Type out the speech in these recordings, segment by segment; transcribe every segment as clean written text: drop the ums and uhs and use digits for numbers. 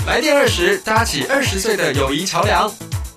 来电20，搭起20岁的友谊桥梁。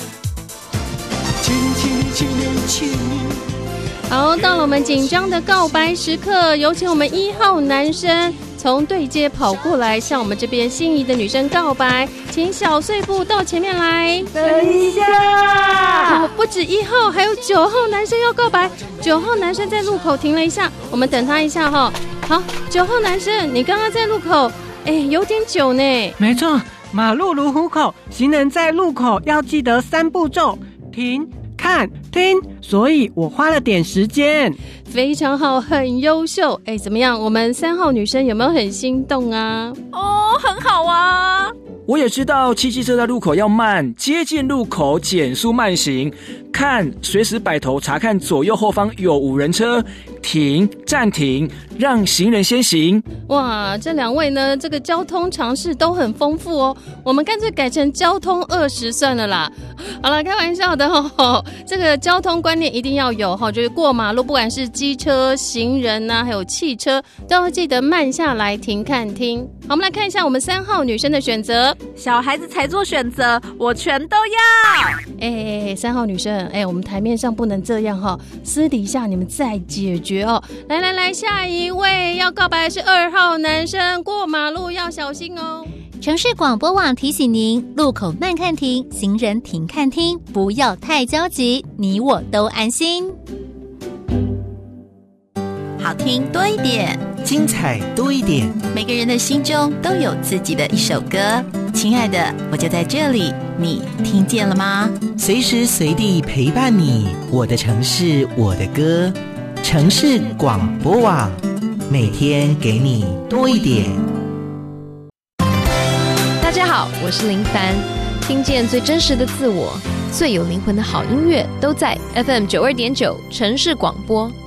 好，到了我们紧张的告白时刻，有请我们1号男生从对街跑过来，向我们这边心仪的女生告白，请小碎步到前面来。 等一下， 不止1号，还有9号男生要告白。9号男生在路口停了一下，我们等他一下哈。好，9号男生，你刚刚在路口，有点久呢。 没错，马路如虎口，行人在路口要记得3步骤：停、看、听。所以我花了点时间。 非常好，很优秀。怎么样？我们3号女生有没有很心动啊？ 哦，很好啊。 我也知道骑机车在路口要慢，接近路口减速慢行，看随时摆头查看左右后方有无人车，停暂停，让行人先行。 哇，这2位呢，这个交通常识都很丰富哦。我们干脆改成交通20算了啦。好了，开玩笑的哦。这个交通观念一定要有哈，就是过马路，不管是机车、行人啊，还有汽车，都要记得慢下来停看听。好，我们来看一下我们3号女生的选择。 小孩子才做选择，我全都要。 3号女生，我们台面上不能这样哈，私底下你们再解决哦。来，下一位要告白的是2号男生，过马路要小心哦。 城市广播网提醒您：路口慢看停，行人停看听，不要太焦急，你我都安心。 好听多一点， 精彩多一点， 每个人的心中都有自己的一首歌。亲爱的，我就在这里，你听见了吗？ 随时随地陪伴你，我的城市，我的歌。城市广播网，每天给你多一点。 大家好，我是林凡，听见最真实的自我，最有灵魂的好音乐都在 FM 92.9城市广播。